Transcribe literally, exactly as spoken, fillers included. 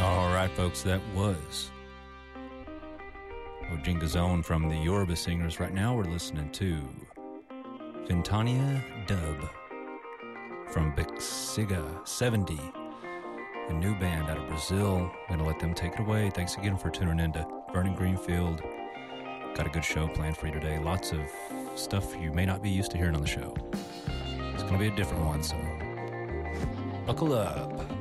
All right, folks, that was Ojinga Zone from the Yoruba Singers. Right now we're listening to Ventania Dub from Bexiga seventy, a new band out of Brazil. I'm going to let them take it away. Thanks again for tuning in to Vernon Greenfield. Got a good show planned for you today. Lots of stuff you may not be used to hearing on the show. It's going to be a different one, so buckle up.